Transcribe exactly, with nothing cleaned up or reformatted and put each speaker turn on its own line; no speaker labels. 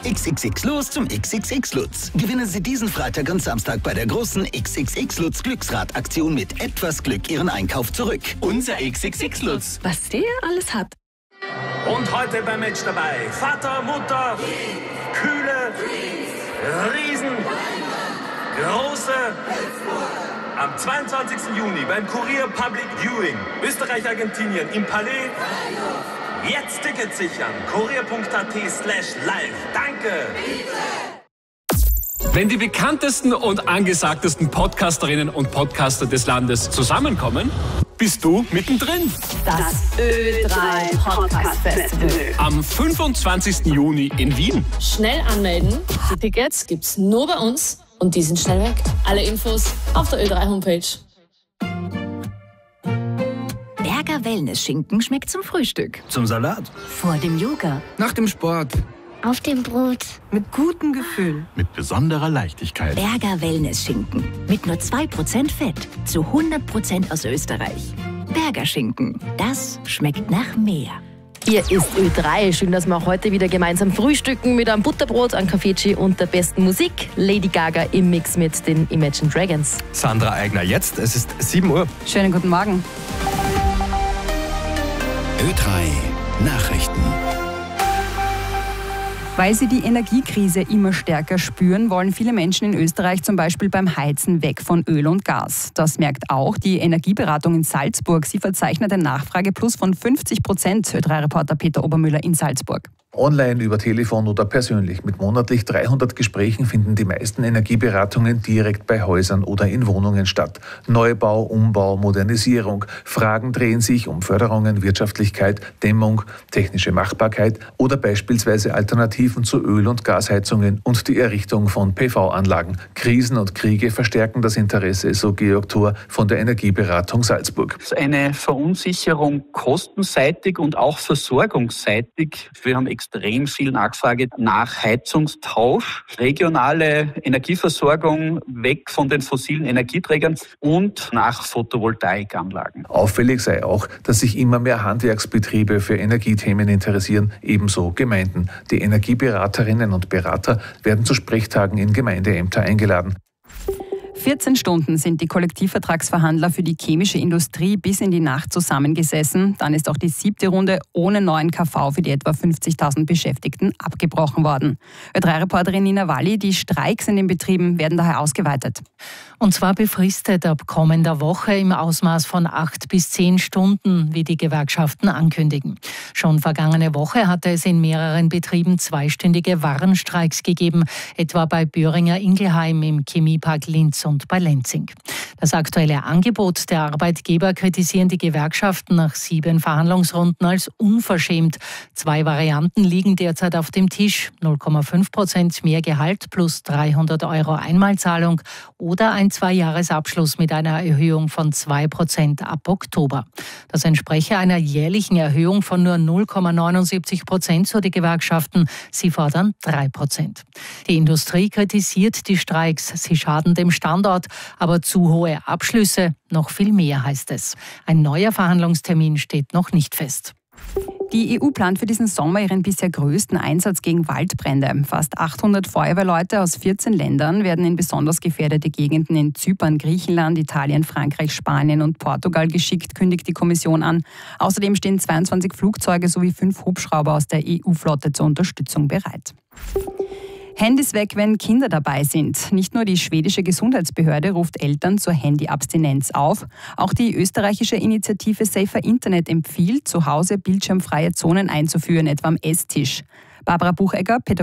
X X X los zum X X X Lutz. Gewinnen Sie diesen Freitag und Samstag bei der großen X X X Lutz Glücksrad-Aktion mit etwas Glück Ihren Einkauf zurück. Unser X X X Lutz.
Was der alles hat.
Und heute beim Match dabei Vater, Mutter, Kühle, Riesen, Große. Am zweiundzwanzigsten Juni beim Kurier Public Viewing Österreich-Argentinien im Palais. Jetzt Tickets sichern. kurier.at slash live. Danke.
Wenn die bekanntesten und angesagtesten Podcasterinnen und Podcaster des Landes zusammenkommen, bist du mittendrin.
Das Ö drei Podcast Festival.
Am fünfundzwanzigsten Juni in Wien.
Schnell anmelden. Die Tickets gibt's nur bei uns und die sind schnell weg. Alle Infos auf der Ö drei Homepage.
Berger Wellness-Schinken schmeckt zum Frühstück.
Zum Salat.
Vor dem Yoga.
Nach dem Sport.
Auf dem Brot.
Mit gutem Gefühl.
Mit besonderer Leichtigkeit.
Berger Wellness-Schinken. Mit nur zwei Prozent Fett. Zu hundert Prozent aus Österreich. Berger Schinken. Das schmeckt nach mehr.
Hier ist Ö drei. Schön, dass wir auch heute wieder gemeinsam frühstücken mit einem Butterbrot, einem Kaffeeci und der besten Musik. Lady Gaga im Mix mit den Imagine Dragons.
Sandra Eigner jetzt. Es ist sieben Uhr.
Schönen guten Morgen.
Ö drei Nachrichten.
Weil sie die Energiekrise immer stärker spüren, wollen viele Menschen in Österreich zum Beispiel beim Heizen weg von Öl und Gas. Das merkt auch die Energieberatung in Salzburg. Sie verzeichnet einen Nachfrageplus von fünfzig Prozent. Ö drei Reporter Peter Obermüller in Salzburg.
Online, über Telefon oder persönlich. Mit monatlich dreihundert Gesprächen finden die meisten Energieberatungen direkt bei Häusern oder in Wohnungen statt. Neubau, Umbau, Modernisierung. Fragen drehen sich um Förderungen, Wirtschaftlichkeit, Dämmung, technische Machbarkeit oder beispielsweise Alternativen zu Öl- und Gasheizungen und die Errichtung von P V-Anlagen. Krisen und Kriege verstärken das Interesse, so Georg Thor von der Energieberatung Salzburg.
Es ist eine Verunsicherung kostenseitig und auch versorgungsseitig. Wir haben extrem viel Nachfrage nach Heizungstausch, regionale Energieversorgung weg von den fossilen Energieträgern und nach Photovoltaikanlagen.
Auffällig sei auch, dass sich immer mehr Handwerksbetriebe für Energiethemen interessieren, ebenso Gemeinden. Die Energieberaterinnen und Berater werden zu Sprechtagen in Gemeindeämter eingeladen.
vierzehn Stunden sind die Kollektivvertragsverhandler für die chemische Industrie bis in die Nacht zusammengesessen. Dann ist auch die siebte Runde ohne neuen K V für die etwa fünfzigtausend Beschäftigten abgebrochen worden. Ö drei Reporterin Nina Walli, die Streiks in den Betrieben werden daher ausgeweitet.
Und zwar befristet ab kommender Woche im Ausmaß von acht bis zehn Stunden, wie die Gewerkschaften ankündigen. Schon vergangene Woche hatte es in mehreren Betrieben zweistündige Warnstreiks gegeben, etwa bei Böhringer Ingelheim im Chemiepark Linz und bei Lenzing. Das aktuelle Angebot der Arbeitgeber kritisieren die Gewerkschaften nach sieben Verhandlungsrunden als unverschämt. Zwei Varianten liegen derzeit auf dem Tisch. null Komma fünf Prozent mehr Gehalt plus dreihundert Euro Einmalzahlung oder ein Zweijahresabschluss mit einer Erhöhung von zwei Prozent ab Oktober. Das entspreche einer jährlichen Erhöhung von nur null Komma neunundsiebzig Prozent, so die Gewerkschaften. Sie fordern drei Prozent. Die Industrie kritisiert die Streiks. Sie schaden dem Standort, aber zu hohe Abschlüsse, noch viel mehr heißt es. Ein neuer Verhandlungstermin steht noch nicht fest.
Die E U plant für diesen Sommer ihren bisher größten Einsatz gegen Waldbrände. Fast achthundert Feuerwehrleute aus vierzehn Ländern werden in besonders gefährdete Gegenden in Zypern, Griechenland, Italien, Frankreich, Spanien und Portugal geschickt, kündigt die Kommission an. Außerdem stehen zweiundzwanzig Flugzeuge sowie fünf Hubschrauber aus der E U-Flotte zur Unterstützung bereit. Handys weg, wenn Kinder dabei sind. Nicht nur die schwedische Gesundheitsbehörde ruft Eltern zur Handyabstinenz auf. Auch die österreichische Initiative Safer Internet empfiehlt, zu Hause bildschirmfreie Zonen einzuführen, etwa am Esstisch. Barbara Buchegger, Pädagogin